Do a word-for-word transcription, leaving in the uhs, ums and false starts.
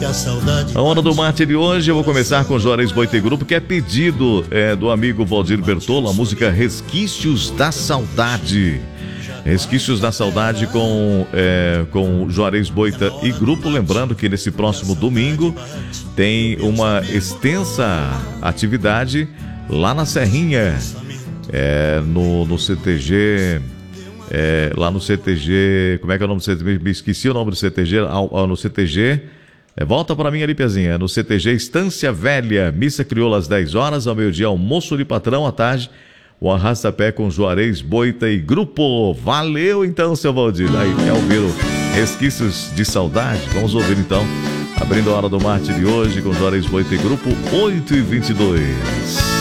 A hora do mate de hoje eu vou começar com Juarez Boita e Grupo, que é pedido é, do amigo Valdir Bertolo, a música Resquícios da Saudade. Resquícios da Saudade com, é, com Juarez Boita e Grupo. Lembrando que nesse próximo domingo tem uma extensa atividade lá na Serrinha, é, no, no C T G, é, lá no C T G, como é que é o nome do C T G? Me esqueci o nome do C T G, no C T G, é, volta para mim ali, Pezinha, no C T G Estância Velha, missa crioula às dez horas, ao meio-dia almoço de patrão, à tarde o arrasta-pé com Juarez Boita e Grupo. Valeu então, seu Valdir. Aí, quer ouvir o Resquícios de Saudade? Vamos ouvir então, abrindo a hora do mate de hoje com Juarez Boita e Grupo, oito e vinte e dois.